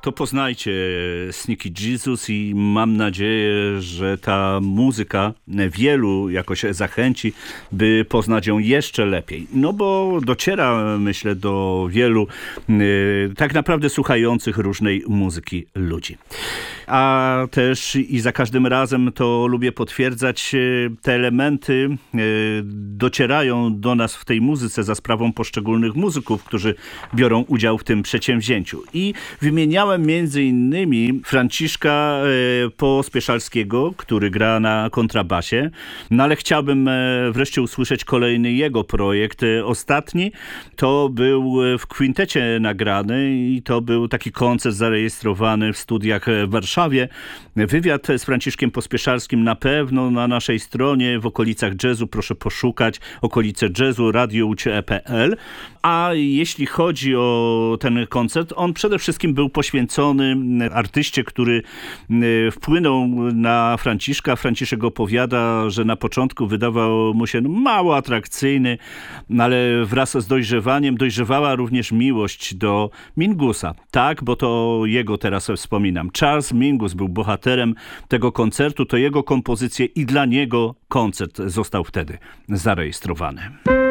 To poznajcie Sneaky Jesus i mam nadzieję, że ta muzyka wielu jakoś zachęci, by poznać ją jeszcze lepiej. No bo dociera, myślę, do wielu tak naprawdę słuchających różnej muzyki ludzi. A też i za każdym razem to lubię potwierdzać, te elementy docierają do nas w tej muzyce za sprawą poszczególnych muzyków, którzy biorą udział w tym przedsięwzięciu. I wymieniałem między innymi Franciszka Pospieszalskiego, który gra na kontrabasie, no ale chciałbym wreszcie usłyszeć kolejny jego projekt. Ostatni to był w kwintecie nagrany i to był taki koncert zarejestrowany w studiach w Warszawie. Wywiad z Franciszkiem Pospieszalskim na pewno na naszej stronie w okolicach jazzu, proszę poszukać okolice jazzu, radioucie.pl. A jeśli chodzi o ten koncert, on przede wszystkim był poświęcony artyście, który wpłynął na Franciszka. Franciszek opowiada, że na początku wydawał mu się mało atrakcyjny, ale wraz z dojrzewaniem dojrzewała również miłość do Mingusa. Tak, bo to jego teraz wspominam. Charles Mingus był bohaterem tego koncertu, to jego kompozycje i dla niego koncert został wtedy zarejestrowany.